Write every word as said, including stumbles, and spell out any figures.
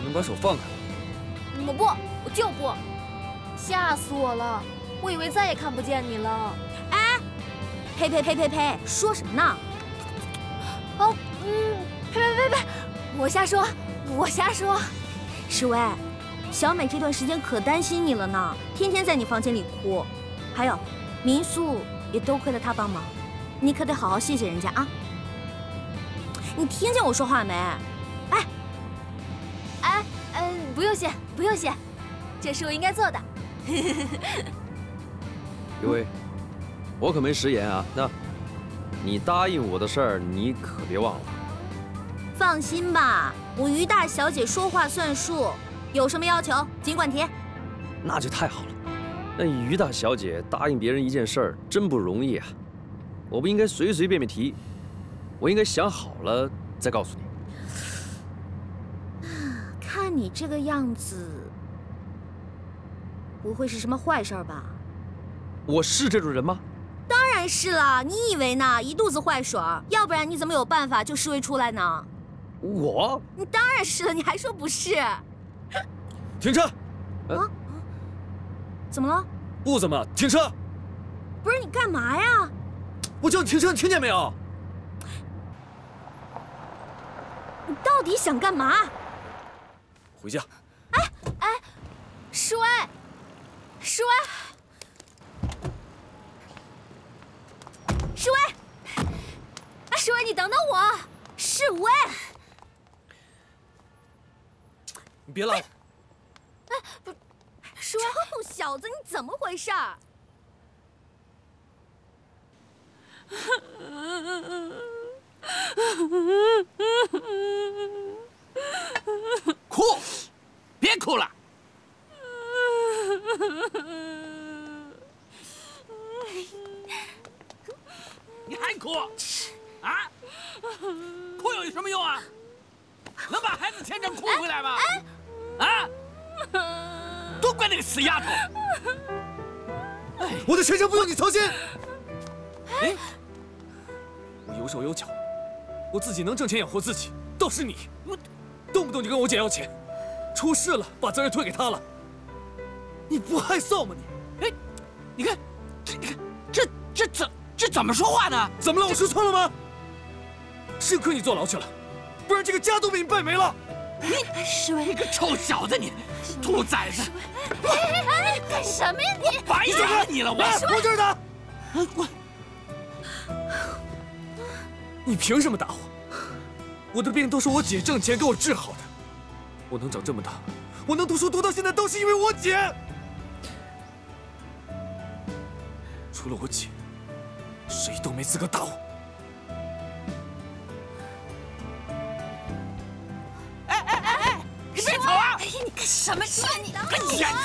能把手放开吗？ 我不，我就不！吓死我了，我以为再也看不见你了。 哎，呸呸呸呸呸，说什么呢？ 哦，嗯，呸呸呸呸，我瞎说，我瞎说。 世薇，小美这段时间可担心你了呢，天天在你房间里哭。还有，民宿也多亏了她帮忙，你可得好好谢谢人家啊！你听见我说话没？哎， 哎，嗯，不用谢，不用谢，这是我应该做的。 余薇，我可没食言啊。那，你答应我的事儿，你可别忘了。 放心吧，我于大小姐说话算数，有什么要求尽管提。 那就太好了。那于大小姐答应别人一件事儿，真不容易啊。我不应该随随便便提，我应该想好了再告诉你。 看你这个样子，不会是什么坏事吧？ 我是这种人吗？ 当然是了，你以为呢？一肚子坏水儿，要不然你怎么有办法就示威出来呢？ 我？ 你当然是了，你还说不是？ 停车！ 啊？怎么了？ 不怎么，停车！ 不是你干嘛呀？ 我叫你停车，你听见没有？ 你到底想干嘛？ 回家。 哎哎，诗薇，诗薇， 诗薇， 哎，诗薇，你等等我， 诗薇， 你别拉我！ 哎，不，诗薇， 臭小子，你怎么回事？ 哭，别哭了。你还哭？啊？哭有什么用啊？能把孩子牵着哭回来吗？啊？都怪那个死丫头！ 我的前程不用你操心。哎，我有手有脚，我自己能挣钱养活自己。倒是你，动不动就跟我姐要钱，出事了把责任推给她了。你不害臊吗你？ 哎，你看，这这这怎这怎么说话呢？ 怎么了？我说错了吗？幸亏你坐牢去了，不然这个家都被你败没了。 你诗薇，你个臭小子你，兔崽子！ 哎哎哎，你干什么呀你？ 白打你了我！ 我这儿打！ 我， 你凭什么打我？我的病都是我姐挣钱给我治好的，我能长这么大，我能读书读到现在，都是因为我姐。除了我姐，谁都没资格打我。 哎哎哎哎，你别走啊！ 哎呀，你干什么呀你？ 跟眼